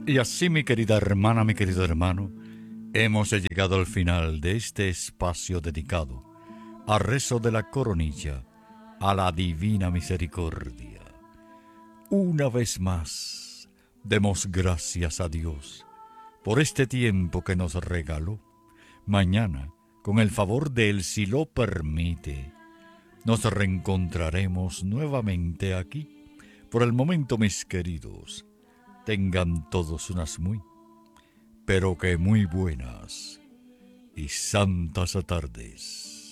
Y así, mi querida hermana, mi querido hermano, hemos llegado al final de este espacio dedicado a rezo de la coronilla, a la divina misericordia. Una vez más, demos gracias a Dios por este tiempo que nos regaló. Mañana, con el favor de Él, si lo permite, nos reencontraremos nuevamente aquí. Por el momento, mis queridos, tengan todos unas muy, pero que muy buenas y santas tardes.